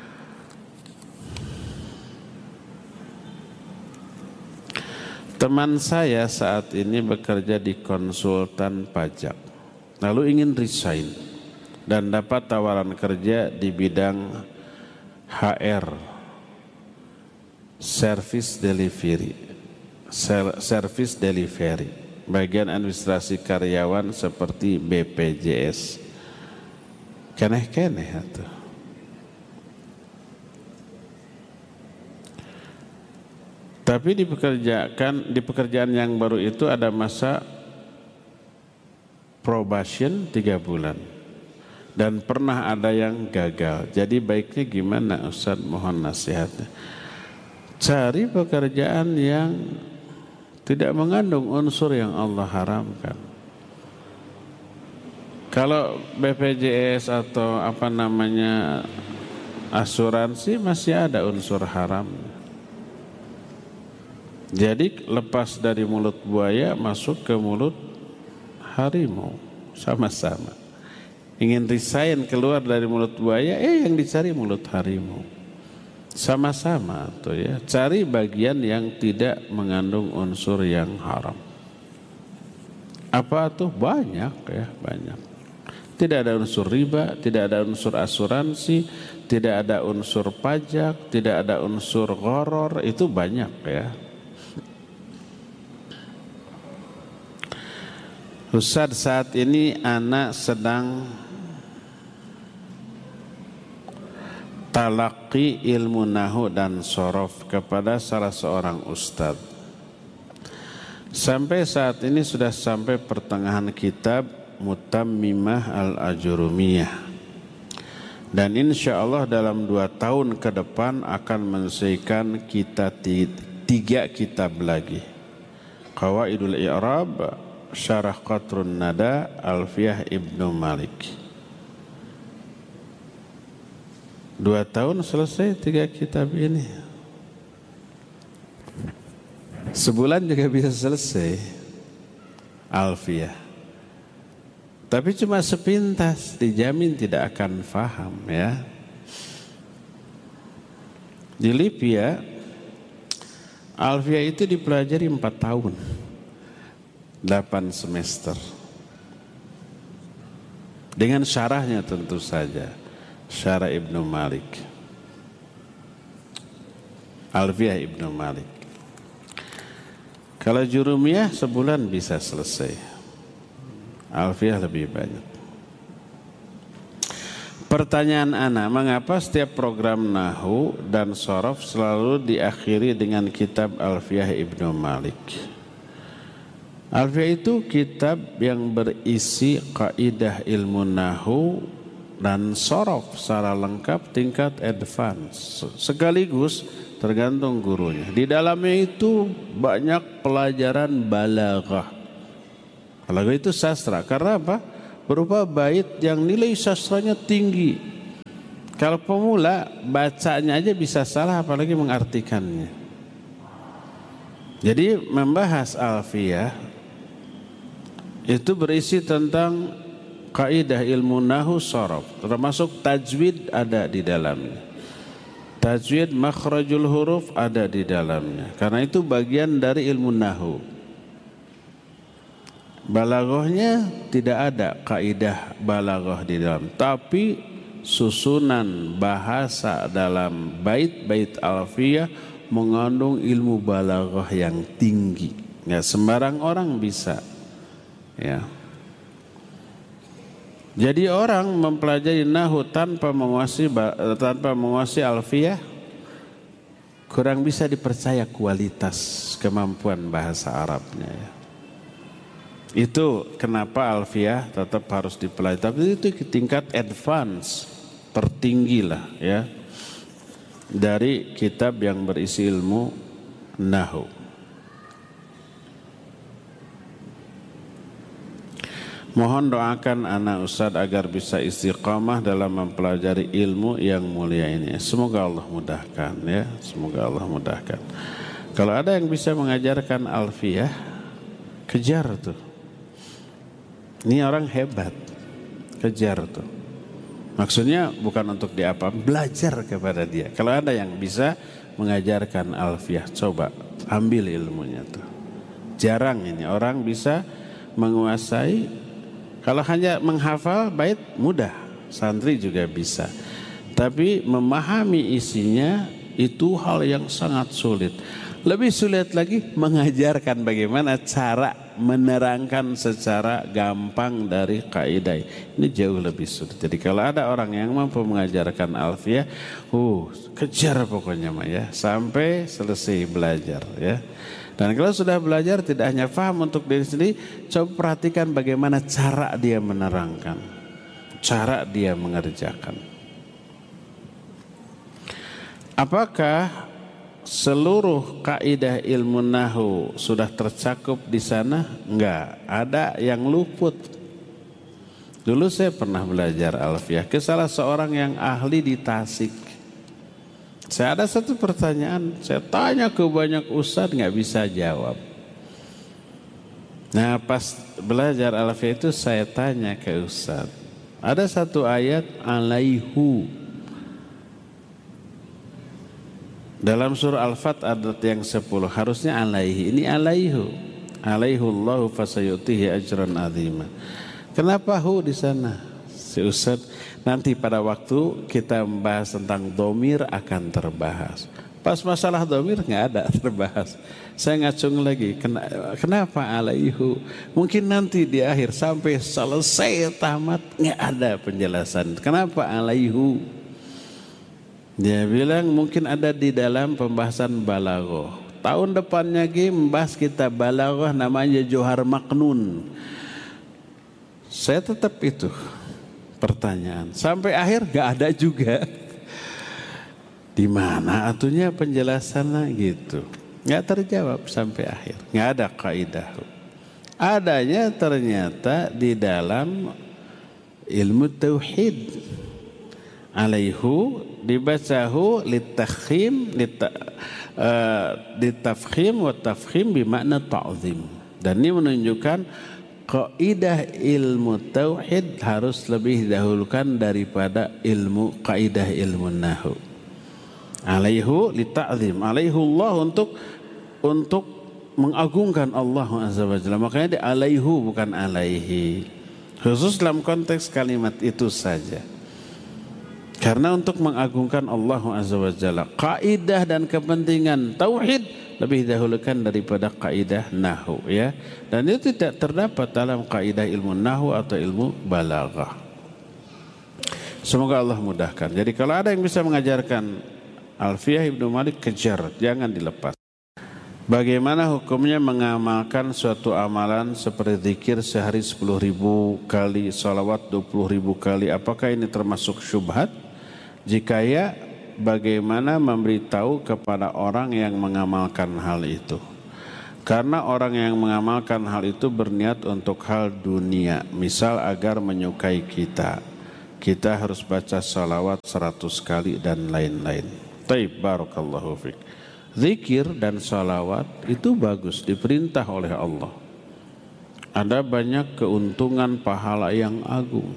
Teman saya saat ini bekerja di konsultan pajak, lalu ingin resign dan dapat tawaran kerja di bidang H R, service delivery, service delivery, bagian administrasi karyawan seperti B P J S. Keneh-keneh itu. Tapi dipekerjakan di pekerjaan yang baru itu ada masa probation tiga bulan dan pernah ada yang gagal. Jadi baiknya gimana Ustaz, mohon nasihatnya. Cari pekerjaan yang tidak mengandung unsur yang Allah haramkan. Kalau B P J S atau apa namanya asuransi masih ada unsur haramnya. Jadi lepas dari mulut buaya masuk ke mulut harimau, sama-sama. Ingin resign keluar dari mulut buaya, eh yang dicari mulut harimau. Sama-sama tuh ya, cari bagian yang tidak mengandung unsur yang haram. Apa tuh? Banyak ya, banyak. Tidak ada unsur riba, tidak ada unsur asuransi, tidak ada unsur pajak, tidak ada unsur gharar, itu banyak ya. Ustaz, saat ini anak sedang talaqi ilmu nahu dan sorof kepada salah seorang ustaz. Sampai saat ini sudah sampai pertengahan kitab Mutammimah al-Ajurumiyah. Dan insya Allah dalam dua tahun ke depan akan menyelesaikan kita tiga kitab lagi. Qawaidul I'rab, Syarah Qatrun Nada, Alfiyah Ibnu Malik. Dua tahun selesai tiga kitab ini. Sebulan juga bisa selesai Alfiyah. Tapi cuma sepintas, dijamin tidak akan faham ya. Di Libya, Alfiyah itu dipelajari empat tahun. Delapan semester. Dengan syarahnya tentu saja. Syarah Ibnu Malik. Alfiyah Ibnu Malik. Kalau Jurumiyah sebulan bisa selesai. Alfiyah lebih banyak. Pertanyaan ana, mengapa setiap program nahwu dan shorof selalu diakhiri dengan kitab Alfiyah Ibnu Malik? Alfiyah itu kitab yang berisi kaidah ilmu nahwu dan shorof secara lengkap tingkat advance, sekaligus tergantung gurunya. Di dalamnya itu banyak pelajaran balaghah. Balaghah itu sastra, karena apa? Berupa bait yang nilai sastranya tinggi. Kalau pemula bacanya aja bisa salah, apalagi mengartikannya. Jadi membahas Alfiyah itu berisi tentang kaidah ilmu nahwu shorof, termasuk tajwid ada di dalamnya. Tajwid makhrajul huruf ada di dalamnya. Karena itu bagian dari ilmu nahwu. Balaghahnya tidak ada kaidah balaghah di dalam, tapi susunan bahasa dalam bait-bait Alfiyah mengandung ilmu balaghah yang tinggi. Nggak sembarang orang bisa. Ya. Jadi orang mempelajari nahwu tanpa menguasai tanpa menguasai Alfiyah kurang bisa dipercaya kualitas kemampuan bahasa Arabnya. Ya. Itu kenapa Alfiyah tetap harus dipelajari, tapi itu tingkat advance tertinggi lah ya dari kitab yang berisi ilmu nahwu. Mohon doakan anak Ustadz agar bisa istiqamah dalam mempelajari ilmu yang mulia ini. Semoga Allah mudahkan ya, semoga Allah mudahkan. Kalau ada yang bisa mengajarkan Alfiyah, kejar tuh. Ini orang hebat, kejar tuh. Maksudnya bukan untuk diapa, belajar kepada dia. Kalau ada yang bisa mengajarkan Alfiyah, coba ambil ilmunya tuh. Jarang ini orang bisa menguasai. Kalau hanya menghafal bait mudah, santri juga bisa. Tapi memahami isinya itu hal yang sangat sulit. Lebih sulit lagi mengajarkan bagaimana cara menerangkan secara gampang dari kaidah. Ini jauh lebih sulit. Jadi kalau ada orang yang mampu mengajarkan Alfiyah, uh, kejar pokoknya mah ya, sampai selesai belajar ya. Dan kalau sudah belajar tidak hanya paham untuk diri sendiri, coba perhatikan bagaimana cara dia menerangkan, cara dia mengerjakan. Apakah seluruh kaidah ilmu nahwu sudah tercakup di sana? Enggak, ada yang luput. Dulu saya pernah belajar Alfiyah ke salah seorang yang ahli di Tasik. Saya ada satu pertanyaan, saya tanya ke banyak ustadz nggak bisa jawab. Nah pas belajar Alfiyah itu saya tanya ke ustadz, ada satu ayat alaihu dalam surah Al-Fat ayat yang sepuluh, harusnya alaihi, ini alaihu, alaihullahu fasayutihi ajran azima. Kenapa hu di sana? Si ustadz, nanti pada waktu kita membahas tentang domir akan terbahas. Pas masalah domir nggak ada terbahas. Saya ngacung lagi, kenapa alaihu? Mungkin nanti di akhir sampai selesai tamat nggak ada penjelasan. Kenapa alaihu? Dia bilang mungkin ada di dalam pembahasan balaghah. Tahun depannya lagi membahas kitab balaghah namanya Johar Maknun. Saya tetap itu pertanyaan. Sampai akhir gak ada juga. Di mana atunya penjelasannya gitu. Gak terjawab sampai akhir. Gak ada kaidah. Adanya ternyata di dalam ilmu tauhid. Alaihu dibacahu litafkhim litafkhim wa tafkhim bimakna ta'zim. Dan ini menunjukkan kaidah ilmu tauhid harus lebih dahulukan daripada ilmu kaidah ilmu nahwu. Alaihu lita'zim, alaihullah untuk untuk mengagungkan Allah Azza wa Jalla. Makanya di alaihu bukan alaihi. Khusus dalam konteks kalimat itu saja. Karena untuk mengagungkan Allah Azza wa Jalla, kaidah dan kepentingan tauhid lebih dahulukan daripada kaidah nahwu ya. Dan itu tidak terdapat dalam kaidah ilmu nahwu atau ilmu balaghah. Semoga Allah mudahkan. Jadi kalau ada yang bisa mengajarkan Alfiyah Ibnu Malik, kejar, jangan dilepas. Bagaimana hukumnya mengamalkan suatu amalan seperti zikir sehari sepuluh ribu kali, salawat dua puluh ribu kali? Apakah ini termasuk syubhat? Jika ya, bagaimana memberitahu kepada orang yang mengamalkan hal itu? Karena orang yang mengamalkan hal itu berniat untuk hal dunia, misal agar menyukai kita. Kita harus baca salawat seratus kali dan lain-lain. Taib, barakallahu fiik. Zikir dan salawat itu bagus, diperintah oleh Allah. Ada banyak keuntungan pahala yang agung.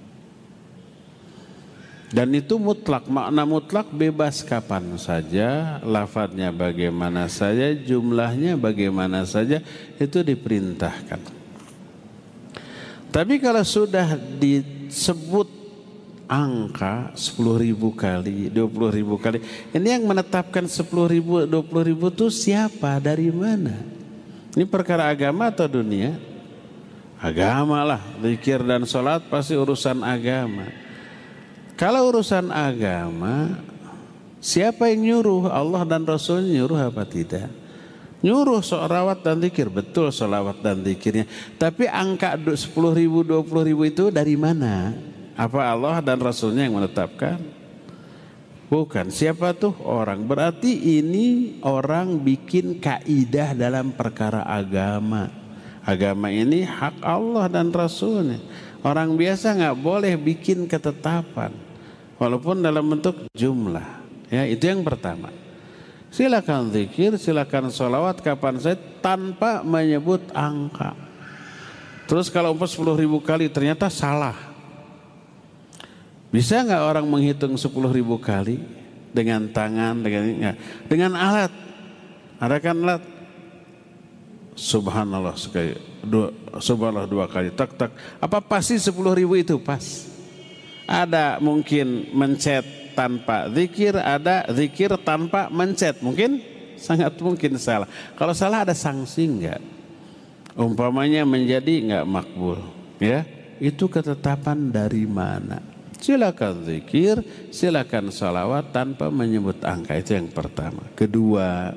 Dan itu mutlak, makna mutlak bebas kapan saja, lafadznya bagaimana saja, jumlahnya bagaimana saja, itu diperintahkan. Tapi kalau sudah disebut angka sepuluh ribu kali, dua puluh ribu kali, ini yang menetapkan sepuluh ribu, dua puluh ribu itu siapa, dari mana? Ini perkara agama atau dunia? Agama lah, zikir dan sholat pasti urusan agama. Kalau urusan agama, siapa yang nyuruh? Allah dan Rasulnya nyuruh apa tidak? Nyuruh sholawat dan zikir, betul sholawat dan zikirnya. Tapi angka sepuluh ribu, dua puluh ribu itu dari mana? Apa Allah dan Rasulnya yang menetapkan? Bukan. Siapa tuh orang? Berarti ini orang bikin kaidah dalam perkara agama. Agama ini hak Allah dan Rasulnya. Orang biasa nggak boleh bikin ketetapan, walaupun dalam bentuk jumlah. Ya, itu yang pertama. Silakan zikir, silakan sholawat kapan saja tanpa menyebut angka. Terus kalau umpah sepuluh ribu kali ternyata salah. Bisa nggak orang menghitung sepuluh ribu kali dengan tangan, dengan enggak, dengan alat? Ada kan alat? Subhanallah sekali, dua, subhanallah dua kali, tak tak. Apa pasti sepuluh ribu itu pas? Ada mungkin mencet tanpa zikir, ada zikir tanpa mencet, mungkin sangat mungkin salah. Kalau salah ada sanksi enggak? Umpamanya menjadi enggak makbul, ya? Itu ketetapan dari mana? Silakan zikir, silakan salawat tanpa menyebut angka. Itu yang pertama. Kedua,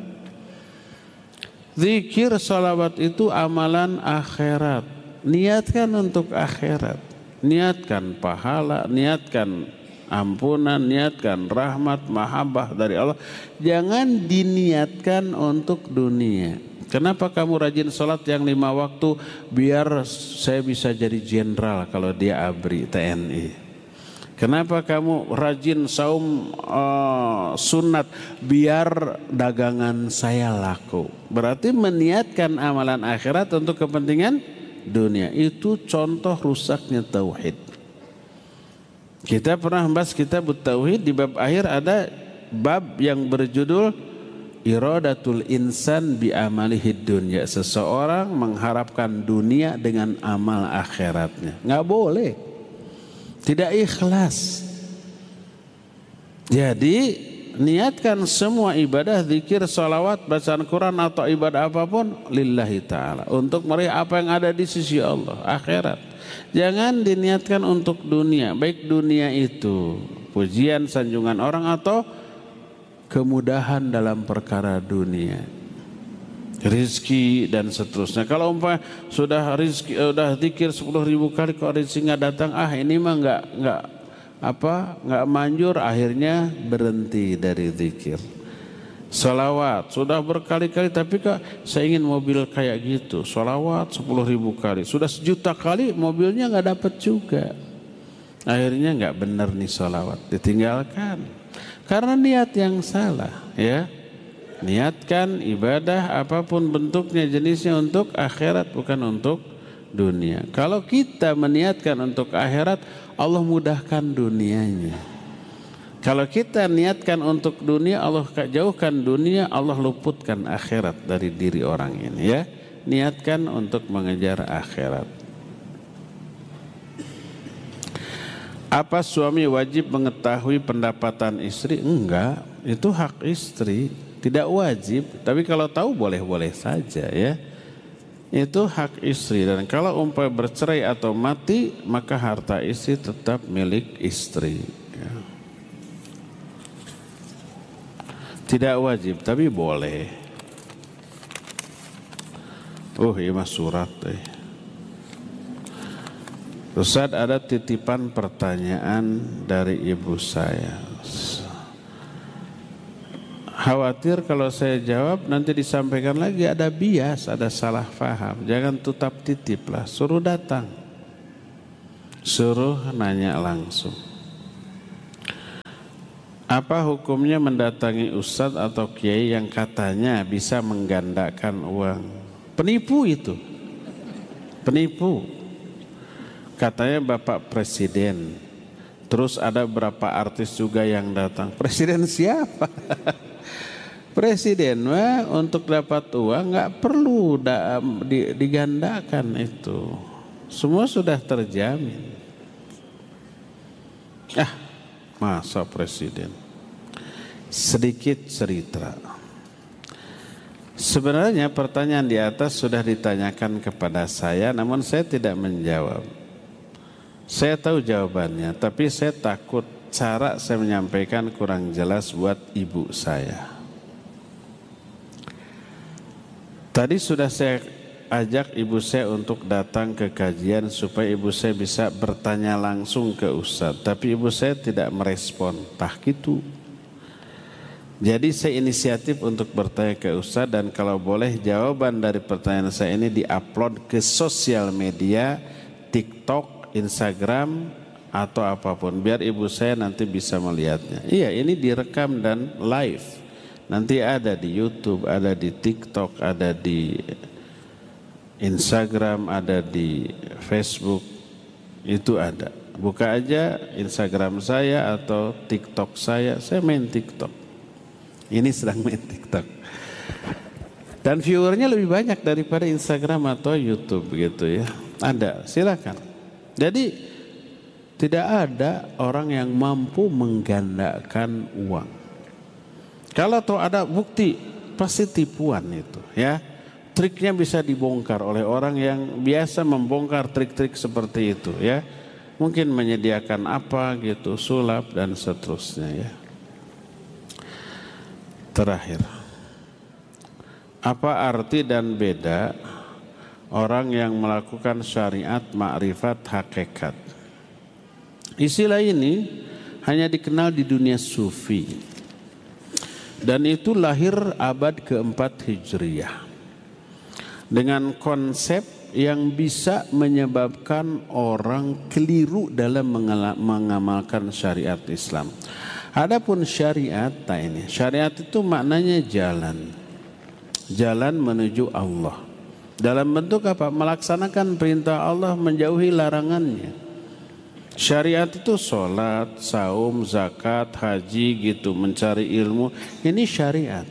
zikir salawat itu amalan akhirat. Niatkan untuk akhirat. Niatkan pahala, niatkan ampunan, niatkan rahmat, mahabbah dari Allah. Jangan diniatkan untuk dunia. Kenapa kamu rajin sholat yang lima waktu? Biar saya bisa jadi jenderal kalau dia ABRI, T N I. Kenapa kamu rajin saum uh, sunat? Biar dagangan saya laku. Berarti meniatkan amalan akhirat untuk kepentingan dunia. Itu contoh rusaknya tauhid. Kita pernah membahas kitab tauhid, di bab akhir ada bab yang berjudul iradatul insan bi amalihid dunya. Seseorang mengharapkan dunia dengan amal akhiratnya. Nggak boleh. Tidak ikhlas. Jadi niatkan semua ibadah, zikir, salawat, bacaan Quran atau ibadah apapun lillahi ta'ala, untuk meraih apa yang ada di sisi Allah, akhirat. Jangan diniatkan untuk dunia, baik dunia itu pujian, sanjungan orang atau kemudahan dalam perkara dunia, rizki dan seterusnya. Kalau umpamanya sudah rizki, sudah zikir sepuluh ribu kali kok rizki nggak datang, ah ini mah nggak nggak apa nggak manjur, akhirnya berhenti dari zikir. Salawat sudah berkali-kali, tapi kak saya ingin mobil kayak gitu. Salawat sepuluh ribu kali, sudah sejuta kali mobilnya nggak dapat juga. Akhirnya nggak benar nih salawat, ditinggalkan karena niat yang salah, ya. Niatkan ibadah apapun bentuknya, jenisnya untuk akhirat, bukan untuk dunia. Kalau kita meniatkan untuk akhirat, Allah mudahkan dunianya. Kalau kita niatkan untuk dunia, Allah jauhkan dunia, Allah luputkan akhirat dari diri orang ini, ya. Niatkan untuk mengejar akhirat. Apa suami wajib mengetahui pendapatan istri? Enggak, itu hak istri. Tidak wajib, tapi kalau tahu boleh-boleh saja, ya. itu hak istri, dan kalau umpamanya bercerai atau mati maka harta istri tetap milik istri ya. Tidak wajib tapi boleh. Oh iya mas surat eh. Ustaz, ada titipan pertanyaan dari ibu saya. Khawatir kalau saya jawab nanti disampaikan lagi ada bias, ada salah paham. Jangan tutap titip lah, suruh datang, suruh nanya langsung. Apa hukumnya mendatangi ustadz atau kiai yang katanya bisa menggandakan uang? Penipu itu, penipu. Katanya Bapak Presiden, terus ada berapa artis juga yang datang. Presiden siapa? Presiden mah untuk dapat uang nggak perlu da, di, digandakan itu, semua sudah terjamin. Ah, masa presiden? Sedikit cerita. Sebenarnya pertanyaan di atas sudah ditanyakan kepada saya, namun saya tidak menjawab. Saya tahu jawabannya, tapi saya takut cara saya menyampaikan kurang jelas buat ibu saya. Tadi sudah saya ajak ibu saya untuk datang ke kajian supaya ibu saya bisa bertanya langsung ke ustadz, tapi ibu saya tidak merespon. Tah gitu. Jadi saya inisiatif untuk bertanya ke ustadz, dan kalau boleh jawaban dari pertanyaan saya ini diupload ke sosial media, TikTok, Instagram atau apapun, biar ibu saya nanti bisa melihatnya. Iya, ini direkam dan live. Nanti ada di YouTube, ada di TikTok, ada di Instagram, ada di Facebook. Itu ada. Buka aja Instagram saya atau TikTok saya. Saya main TikTok. Ini sedang main TikTok. Dan viewernya lebih banyak daripada Instagram atau YouTube gitu ya. Ada, silakan. Jadi tidak ada orang yang mampu menggandakan uang. Kalau tahu ada bukti, pasti tipuan itu ya. Triknya bisa dibongkar oleh orang yang biasa membongkar trik-trik seperti itu ya. Mungkin menyediakan apa gitu, sulap dan seterusnya ya. Terakhir, apa arti dan beda orang yang melakukan syariat ma'rifat hakikat? Istilah ini hanya dikenal di dunia sufi, dan itu lahir abad keempat Hijriyah dengan konsep yang bisa menyebabkan orang keliru dalam mengamalkan syariat Islam. Adapun syariat, nah ini syariat itu maknanya jalan, jalan menuju Allah. Dalam bentuk apa? Melaksanakan perintah Allah, menjauhi larangannya. Syariat itu sholat, saum, zakat, haji gitu, mencari ilmu. Ini syariat.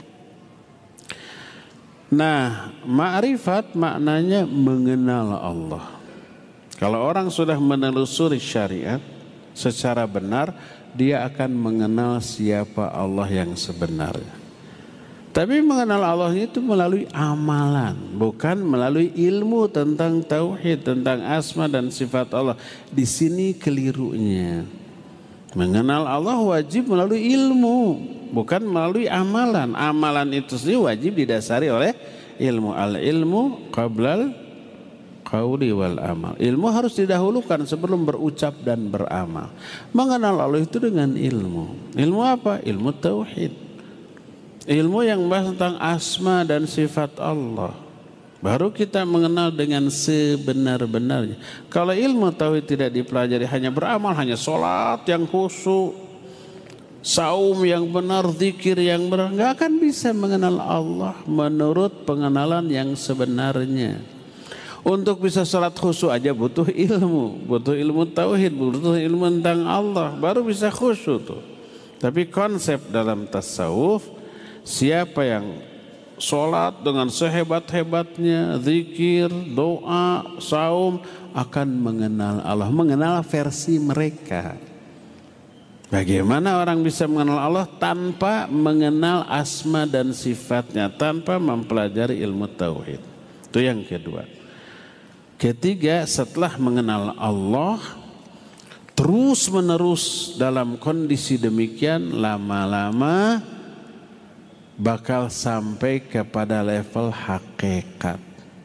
Nah, ma'rifat maknanya mengenal Allah. Kalau orang sudah menelusuri syariat secara benar, dia akan mengenal siapa Allah yang sebenarnya. Tapi mengenal Allah itu melalui amalan, bukan melalui ilmu tentang tauhid, tentang asma dan sifat Allah. Di sini kelirunya. Mengenal Allah wajib melalui ilmu, bukan melalui amalan. Amalan itu sendiri wajib didasari oleh ilmu. Al ilmu qablal qauli wal amal. Ilmu harus didahulukan sebelum berucap dan beramal. Mengenal Allah itu dengan ilmu. Ilmu apa? Ilmu tauhid. Ilmu yang membahas tentang asma dan sifat Allah. Baru kita mengenal dengan sebenar-benarnya. Kalau ilmu tauhid tidak dipelajari, hanya beramal, hanya sholat yang khusyuk, saum yang benar, zikir yang benar, nggak akan bisa mengenal Allah menurut pengenalan yang sebenarnya. Untuk bisa sholat khusyuk aja butuh ilmu, butuh ilmu tauhid, butuh ilmu tentang Allah, baru bisa khusyuk tuh. Tapi konsep dalam tasawuf, siapa yang sholat dengan sehebat-hebatnya, zikir, doa, saum, akan mengenal Allah, mengenal versi mereka. Bagaimana orang bisa mengenal Allah tanpa mengenal asma dan sifatnya, tanpa mempelajari ilmu tauhid? Itu yang kedua. Ketiga, setelah mengenal Allah, terus menerus dalam kondisi demikian, lama-lama bakal sampai kepada level hakikat.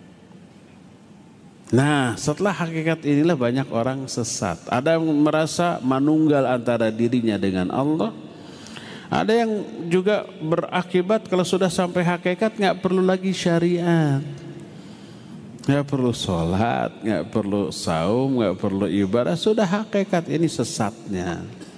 Nah, setelah hakikat inilah banyak orang sesat. Ada yang merasa manunggal antara dirinya dengan Allah. Ada yang juga berakibat kalau sudah sampai hakikat nggak perlu lagi syariat, nggak perlu sholat, nggak perlu saum, nggak perlu ibadah, sudah hakikat. Ini sesatnya.